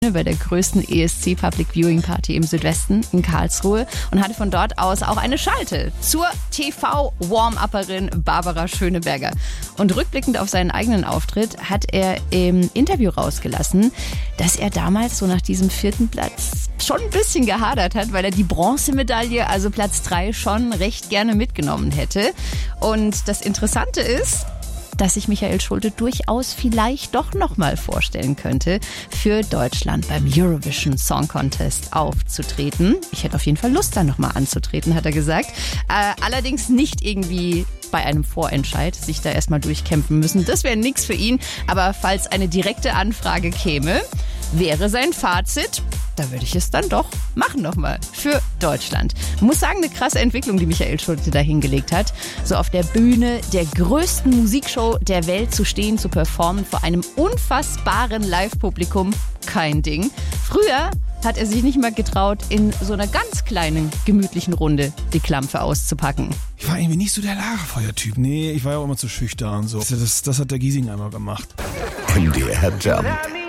bei der größten ESC Public Viewing Party im Südwesten in Karlsruhe und hatte von dort aus auch eine Schalte zur TV-Warm-Upperin Barbara Schöneberger. Und rückblickend auf seinen eigenen Auftritt hat er im Interview rausgelassen, dass er damals so nach diesem 4. Platz schon ein bisschen gehadert hat, weil er die Bronzemedaille, also Platz 3, schon recht gerne mitgenommen hätte. Und das Interessante ist, dass sich Michael Schulte durchaus vielleicht doch nochmal vorstellen könnte, für Deutschland beim Eurovision Song Contest aufzutreten. Ich hätte auf jeden Fall Lust, da nochmal anzutreten, hat er gesagt. Allerdings nicht irgendwie bei einem Vorentscheid sich da erstmal durchkämpfen müssen. Das wäre nichts für ihn. Aber falls eine direkte Anfrage käme, wäre sein Fazit, da würde ich es dann doch machen nochmal für Deutschland. Ich muss sagen, eine krasse Entwicklung, die Michael Schulte da hingelegt hat. So auf der Bühne der größten Musikshow der Welt zu stehen, zu performen vor einem unfassbaren Live-Publikum. Kein Ding. Früher hat er sich nicht mal getraut, in so einer ganz kleinen, gemütlichen Runde die Klampfe auszupacken. Ich war irgendwie nicht so der Lagerfeuer-Typ. Nee, ich war ja auch immer zu schüchtern. So. Das hat der Giesing einmal gemacht. MDR Jump.